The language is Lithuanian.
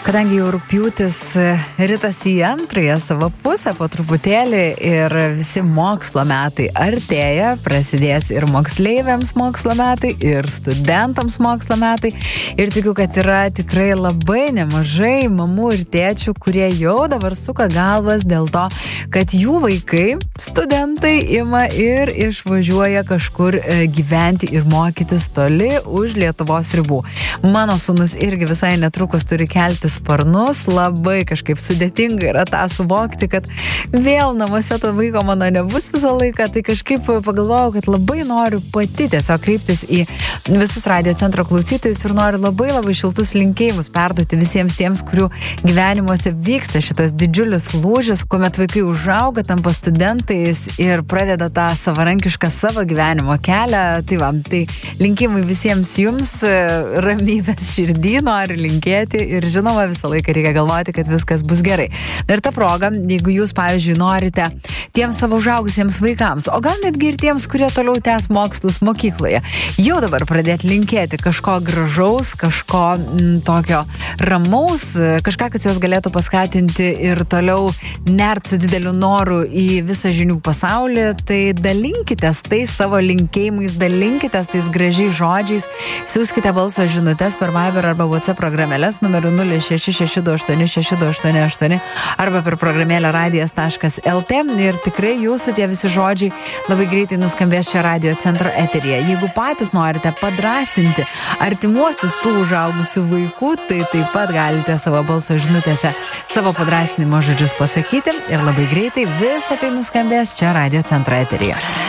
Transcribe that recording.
Kadangi jau rugpjūtis ritasi į antrąją savo pusę po truputėlį ir visi mokslo metai artėja, prasidės ir moksleiviams mokslo metai, ir studentams mokslo metai. Ir tikiu, kad yra tikrai labai nemažai mamų ir tėčių, kurie jau dabar suka galvas dėl to, kad jų vaikai, studentai, ima ir išvažiuoja kažkur gyventi ir mokytis toli už Lietuvos ribų. Mano sūnus irgi visai netrukus turi keltis sparnus, labai kažkaip sudėtinga yra tą suvokti, kad vėl namuose to vaiko mano nebus visą laiką, tai kažkaip pagalvojau, kad labai noriu pati tiesiog kreiptis į visus radio centro klausytojus ir noriu labai šiltus linkėjimus perduoti visiems tiems, kurių gyvenimuose vyksta šitas didžiulis lūžis, kuomet vaikai užauga, tampa studentais ir pradeda tą savarankišką savo gyvenimo kelią. Tai linkėjimai visiems jums, ramybės širdį noriu linkėti ir žinoma, visą laiką reikia galvoti, kad viskas bus gerai. Ir ta proga, jeigu jūs, pavyzdžiui, norite tiems savo užaugusiems vaikams, o gal netgi ir tiems, kurie toliau tęs mokslus mokykloje, jau dabar pradėti linkėti kažko gražaus, kažko tokio ramaus, kažką, kas juos galėtų paskatinti ir toliau nert su dideliu noru į visą žinių pasaulį, tai dalinkitės tais savo linkėjimais, dalinkitės tais gražiais žodžiais, siųskite balso žinutes per Viber arba WhatsApp programėlės numeriu 0662862888 arba per programėlę radijas.lt ir tikrai jūsų tie visi žodžiai labai greitai nuskambės čia radio centro eteryje. Jeigu patys norite padrasinti artimuosius tų užaugusių vaikų, tai taip pat galite savo balso žinutėse savo padrasinimo žodžius pasakyti ir labai greitai visą tai nuskambės čia radio centro eteryje.